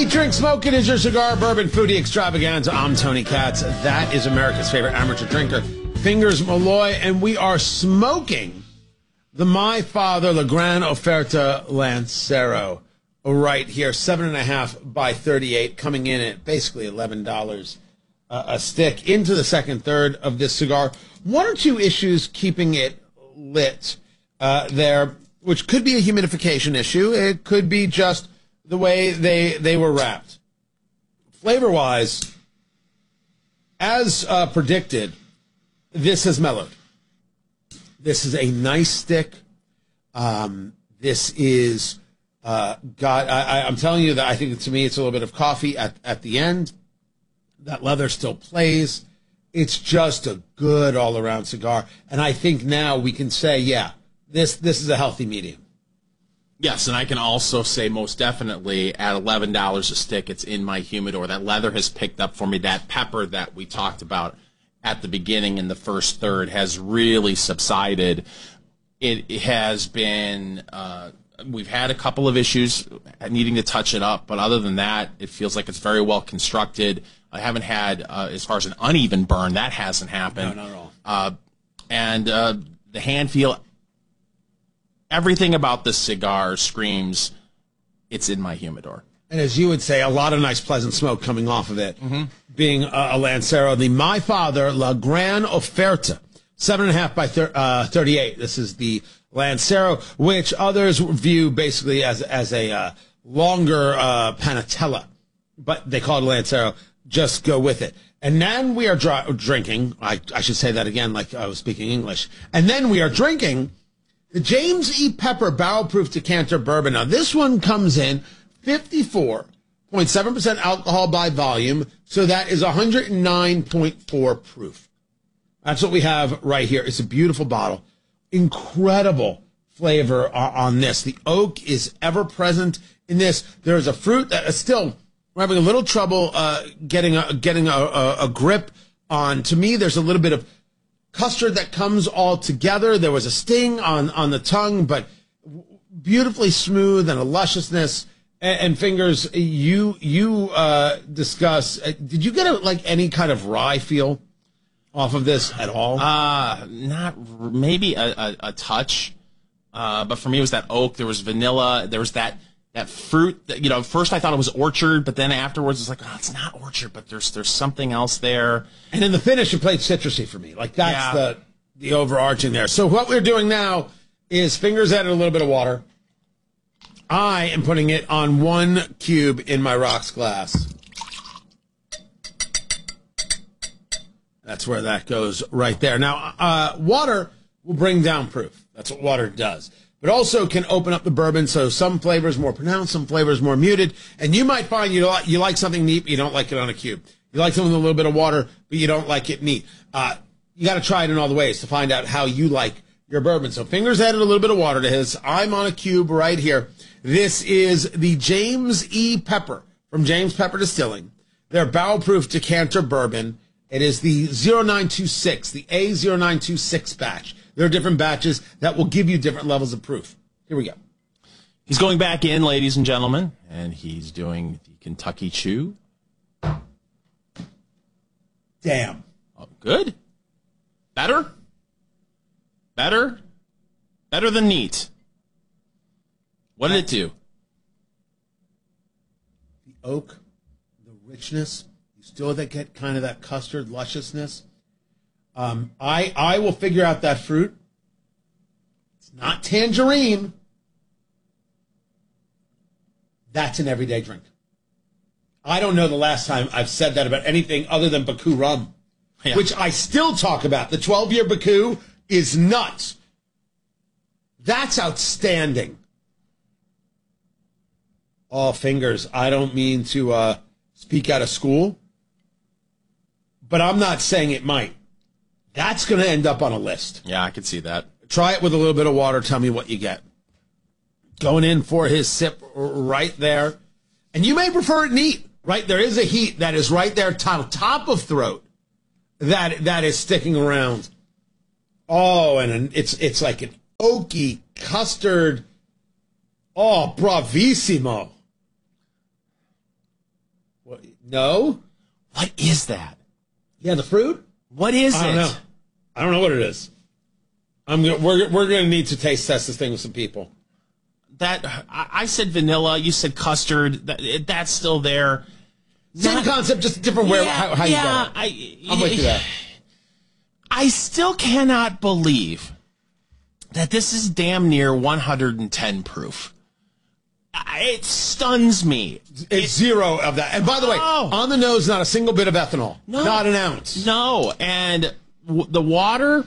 Drink Smoke It is your cigar bourbon foodie extravaganza. I'm Tony Katz. That is America's favorite amateur drinker, Fingers Malloy, and we are smoking the My Father La Gran Oferta Lancero right here, 7.5 by 38, coming in at basically $11 a stick into the second third of this cigar. One or two issues keeping it lit there, which could be a humidification issue. It could be just the way they were wrapped. Flavor-wise, as predicted, this has mellowed. This is a nice stick. This is I'm telling you that I think, to me, it's a little bit of coffee at the end. That leather still plays. It's just a good all-around cigar. And I think now we can say, yeah, this is a healthy medium. Yes, and I can also say most definitely at $11 a stick, it's in my humidor. That leather has picked up for me. That pepper that we talked about at the beginning in the first third has really subsided. It has been, we've had a couple of issues needing to touch it up, but other than that, it feels like it's very well constructed. I haven't had, as far as an uneven burn, that hasn't happened. No, not at all. And the hand feel, everything about this cigar screams, it's in my humidor. And as you would say, a lot of nice, pleasant smoke coming off of it. Mm-hmm. Being a Lancero, the My Father La Gran Oferta, 7.5 by 38. This is the Lancero, which others view basically as a longer Panatella, but they call it a Lancero. Just go with it. And then we are drinking. I should say that again, like I was speaking English. And then we are drinking the James E. Pepper Barrel Proof Decanter Bourbon. Now, this one comes in 54.7% alcohol by volume, so that is 109.4 proof. That's what we have right here. It's a beautiful bottle. Incredible flavor on this. The oak is ever present in this. There is a fruit that is still, we're having a little trouble getting a grip on. To me, there's a little bit of custard that comes all together. There was a sting on the tongue, but beautifully smooth and a lusciousness. And Fingers, you discuss. Did you get any kind of rye feel off of this at all? Not maybe a touch, but for me it was that oak. There was vanilla. There was that fruit. That, at first I thought it was orchard, but then afterwards it's like, oh, it's not orchard, but there's something else there. And in the finish, it played citrusy for me. That's the overarching there. So what we're doing now is Fingers added a little bit of water. I am putting it on 1 cube in my rocks glass. That's where that goes right there. Now, water will bring down proof. That's what water does. But also can open up the bourbon, so some flavors more pronounced, some flavors more muted. And you might find you like something neat, but you don't like it on a cube. You like something with a little bit of water, but you don't like it neat. You got to try it in all the ways to find out how you like your bourbon. So Fingers added a little bit of water to his. I'm on a cube right here. This is the James E. Pepper from James Pepper Distilling. Their barrel-proof decanter bourbon. It is the 0926, the A0926 batch. There are different batches that will give you different levels of proof. Here we go. He's going back in, ladies and gentlemen, and he's doing the Kentucky Chew. Damn. Oh, good. Better than neat. What did it do? The oak, the richness. You still get kind of that custard lusciousness. I will figure out that fruit. It's not tangerine. That's an everyday drink. I don't know the last time I've said that about anything other than Baku rum, which I still talk about. The 12-year Baku is nuts. That's outstanding. Oh, Fingers, I don't mean to speak out of school, but I'm not saying it might. That's going to end up on a list. Yeah, I can see that. Try it with a little bit of water. Tell me what you get. Going in for his sip right there. And you may prefer it neat, right? There is a heat that is right there, top of throat, that is sticking around. Oh, and it's like an oaky custard. Oh, bravissimo. What? No? What is that? Yeah, the fruit? What is I don't know. I don't know what it is. We're going to need to taste test this thing with some people. I said vanilla. You said custard. That's still there. Same concept, just different how you got it. I'm with you there. I still cannot believe that this is damn near 110 proof. It stuns me. It's zero of that. And by the way, on the nose, not a single bit of ethanol. No. Not an ounce. No. And the water,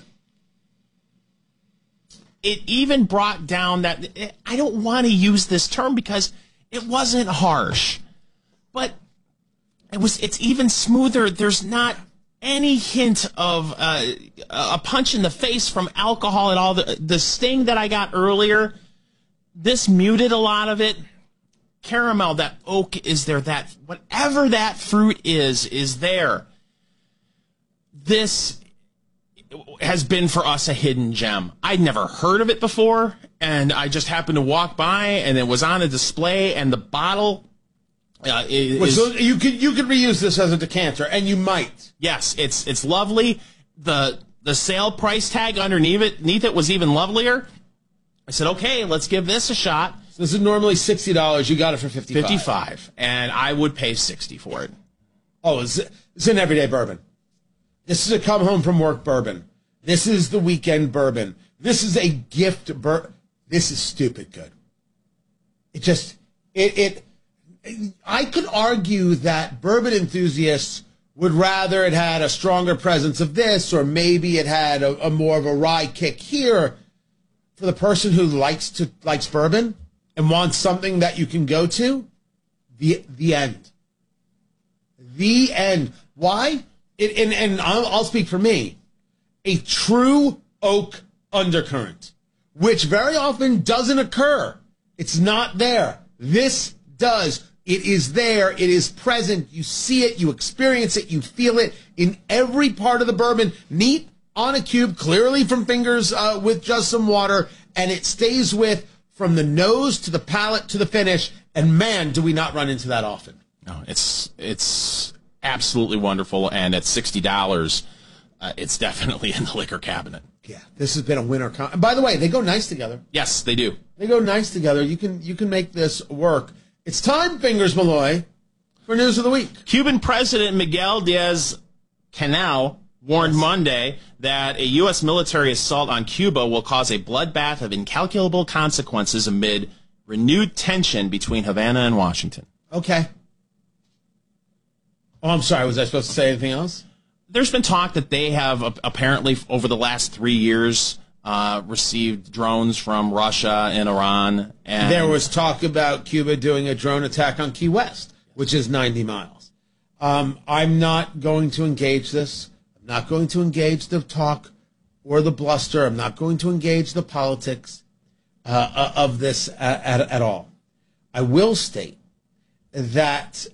it even brought down that. I don't want to use this term because it wasn't harsh, but it's even smoother. There's not any hint of a punch in the face from alcohol at all. The sting that I got earlier, this muted a lot of it. Caramel, that oak is there. That whatever that fruit is there. This has been for us a hidden gem. I'd never heard of it before, and I just happened to walk by, and it was on a display, and the bottle. So you could reuse this as a decanter, and you might. Yes, it's lovely. The sale price tag underneath it was even lovelier. I said, okay, let's give this a shot. So this is normally $60. You got it for $55. $55, and I would pay $60 for it. Oh, it's an everyday bourbon. This is a come home from work bourbon. This is the weekend bourbon. This is a gift bourbon. This is stupid good. I could argue that bourbon enthusiasts would rather it had a stronger presence of this, or maybe it had a more of a rye kick here. For the person who likes bourbon and wants something that you can go to, the end. The end. Why? And I'll speak for me. A true oak undercurrent, which very often doesn't occur. It's not there. This does. It is there. It is present. You see it. You experience it. You feel it in every part of the bourbon. Neat on a cube, clearly from fingers with just some water, and it stays with from the nose to the palate to the finish. And man, do we not run into that often. No, it's absolutely wonderful, and at $60, it's definitely in the liquor cabinet. Yeah, this has been a winner. By the way, they go nice together. Yes, they do. They go nice together. You can make this work. It's time, Fingers Malloy, for News of the Week. Cuban President Miguel Diaz-Canel warned Monday that a U.S. military assault on Cuba will cause a bloodbath of incalculable consequences amid renewed tension between Havana and Washington. Okay. Oh, I'm sorry. Was I supposed to say anything else? There's been talk that they have apparently over the last 3 years received drones from Russia and Iran. And there was talk about Cuba doing a drone attack on Key West, which is 90 miles. I'm not going to engage this. I'm not going to engage the talk or the bluster. I'm not going to engage the politics of this at all. I will state that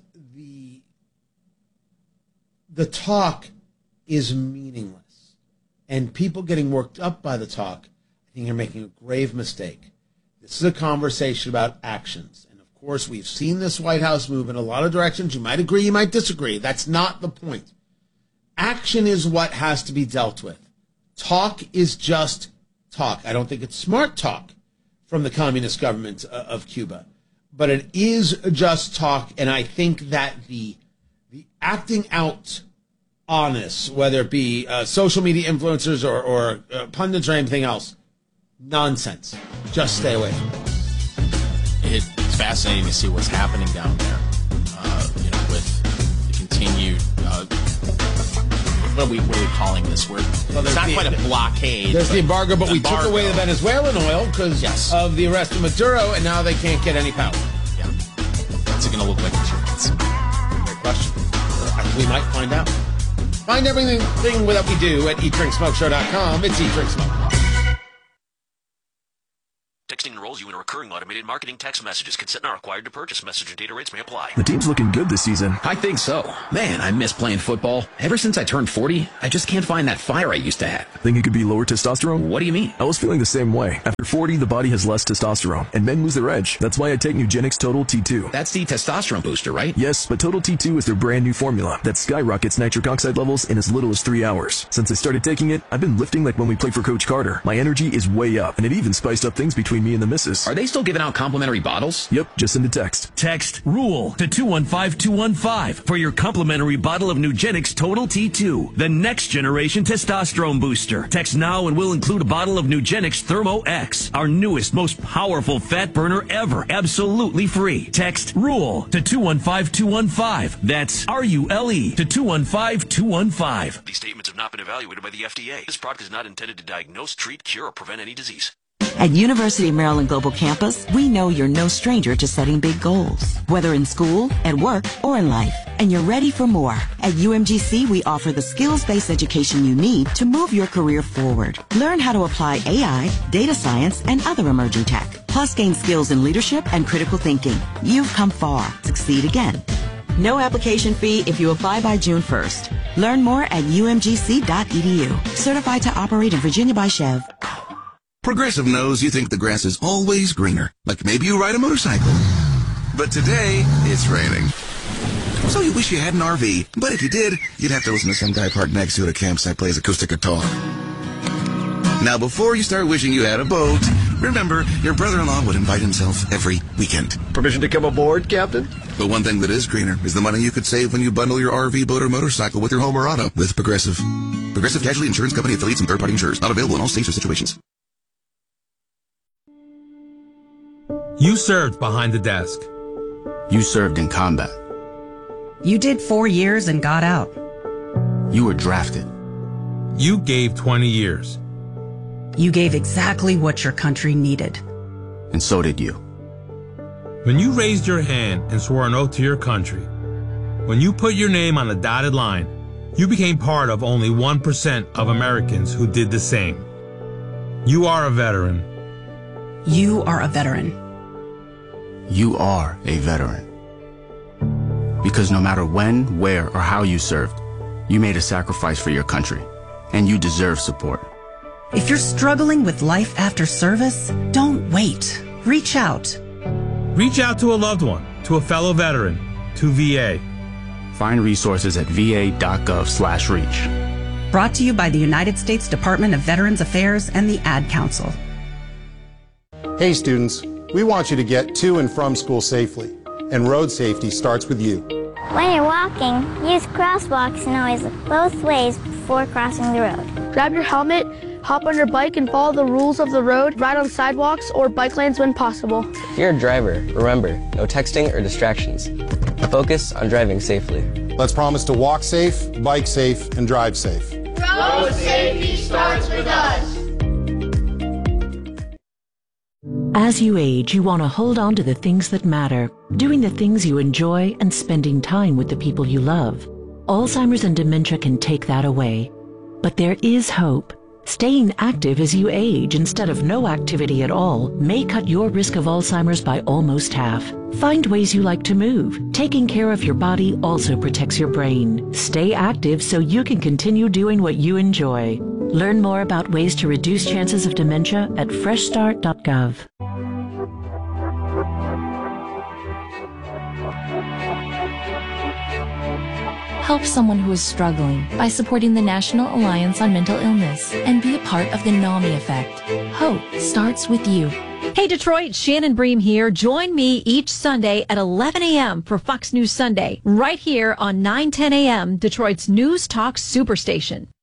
the talk is meaningless, and people getting worked up by the talk, I think you're making a grave mistake. This is a conversation about actions. And of course, we've seen this White House move in a lot of directions. You might agree, you might disagree. That's not the point. Action is what has to be dealt with. Talk is just talk. I don't think it's smart talk from the communist government of Cuba, but it is just talk. And I think that the acting out honest, whether it be social media influencers or pundits or anything else, nonsense. Just stay away from it. It's fascinating to see what's happening down there. With the continued what are we calling this? It's not quite a blockade. There's the embargo, but we took away the Venezuelan oil because of the arrest of Maduro, and now they can't get any power. Yeah, what's it going to look like in 2 months? Great question. We might find out. Find everything that we do at eatdrinksmokeshow.com. It's Eat Drink Smoke. Texting enrolls you in and recurring automated marketing text messages. Consent not required to purchase. Message and data rates may apply. The team's looking good this season. I think so. Man, I miss playing football. Ever since I turned 40, I just can't find that fire I used to have. Think it could be lower testosterone? What do you mean? I was feeling the same way. After 40, the body has less testosterone, and men lose their edge. That's why I take Nugenix Total T2. That's the testosterone booster, right? Yes, but Total T2 is their brand new formula that skyrockets nitric oxide levels in as little as 3 hours. Since I started taking it, I've been lifting like when we played for Coach Carter. My energy is way up, and it even spiced up things between me and the missus. Are they still giving out complimentary bottles? Yep, just send a text. Text RULE to 215215 for your complimentary bottle of Nugenix Total T2, the next generation testosterone booster. Text now and we'll include a bottle of Nugenix Thermo X, our newest, most powerful fat burner ever, absolutely free. Text RULE to 215215. That's RULE to 215215. These statements have not been evaluated by the FDA. This product is not intended to diagnose, treat, cure, or prevent any disease. At University of Maryland Global Campus, we know you're no stranger to setting big goals, whether in school, at work, or in life. And you're ready for more. At UMGC, we offer the skills-based education you need to move your career forward. Learn how to apply AI, data science, and other emerging tech. Plus gain skills in leadership and critical thinking. You've come far. Succeed again. No application fee if you apply by June 1st. Learn more at umgc.edu. Certified to operate in Virginia by Chev. Progressive knows you think the grass is always greener, like maybe you ride a motorcycle. But today, it's raining. So you wish you had an RV, but if you did, you'd have to listen to some guy parked next to it at a campsite plays acoustic guitar. Now, before you start wishing you had a boat, remember, your brother-in-law would invite himself every weekend. Permission to come aboard, Captain? But one thing that is greener is the money you could save when you bundle your RV, boat, or motorcycle with your home or auto with Progressive. Progressive Casualty Insurance Company affiliates and third-party insurers. Not available in all states or situations. You served behind the desk. You served in combat. You did 4 years and got out. You were drafted. You gave 20 years. You gave exactly what your country needed. And so did you. When you raised your hand and swore an oath to your country, when you put your name on a dotted line, you became part of only 1% of Americans who did the same. You are a veteran. You are a veteran. You are a veteran. Because no matter when, where, or how you served, you made a sacrifice for your country, and you deserve support. If you're struggling with life after service, don't wait. Reach out. Reach out to a loved one, to a fellow veteran, to VA. Find resources at va.gov/reach. Brought to you by the United States Department of Veterans Affairs and the Ad Council. Hey students, we want you to get to and from school safely, and road safety starts with you. When you're walking, use crosswalks and always look both ways before crossing the road. Grab your helmet, hop on your bike, and follow the rules of the road. Ride on sidewalks or bike lanes when possible. If you're a driver, remember, no texting or distractions. Focus on driving safely. Let's promise to walk safe, bike safe, and drive safe. Road safety starts with us. As you age, you want to hold on to the things that matter, doing the things you enjoy and spending time with the people you love. Alzheimer's and dementia can take that away. But there is hope. Staying active as you age instead of no activity at all may cut your risk of Alzheimer's by almost half. Find ways you like to move. Taking care of your body also protects your brain. Stay active so you can continue doing what you enjoy. Learn more about ways to reduce chances of dementia at freshstart.gov. Help someone who is struggling by supporting the National Alliance on Mental Illness and be a part of the NAMI effect. Hope starts with you. Hey Detroit, Shannon Bream here. Join me each Sunday at 11 a.m. for Fox News Sunday, right here on 9:10 a.m., Detroit's News Talk Superstation.